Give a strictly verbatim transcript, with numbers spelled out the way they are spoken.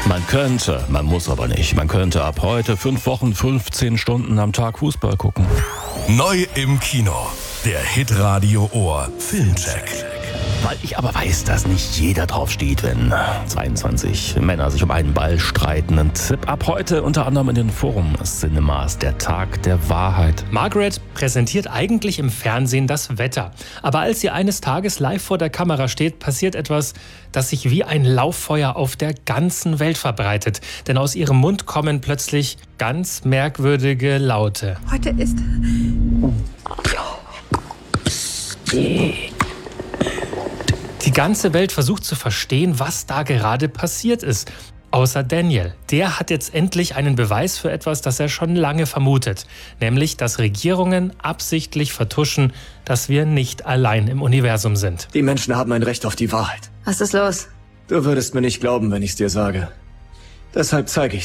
Man könnte, man muss aber nicht. Man könnte ab heute fünf Wochen, fünfzehn Stunden am Tag Fußball gucken. Neu im Kino. Der Hitradio Ohr Filmcheck. Weil ich aber weiß, dass nicht jeder drauf steht, wenn zweiundzwanzig Männer sich um einen Ball streiten. Und ab heute unter anderem in den Forum-Cinemas der Tag der Wahrheit. Margaret präsentiert eigentlich im Fernsehen das Wetter. Aber als sie eines Tages live vor der Kamera steht, passiert etwas, das sich wie ein Lauffeuer auf der ganzen Welt verbreitet. Denn aus ihrem Mund kommen plötzlich ganz merkwürdige Laute. Heute ist... Die ganze Welt versucht zu verstehen, was da gerade passiert ist. Außer Daniel. Der hat jetzt endlich einen Beweis für etwas, das er schon lange vermutet. Nämlich, dass Regierungen absichtlich vertuschen, dass wir nicht allein im Universum sind. Die Menschen haben ein Recht auf die Wahrheit. Was ist los? Du würdest mir nicht glauben, wenn ich's dir sage. Deshalb zeige ich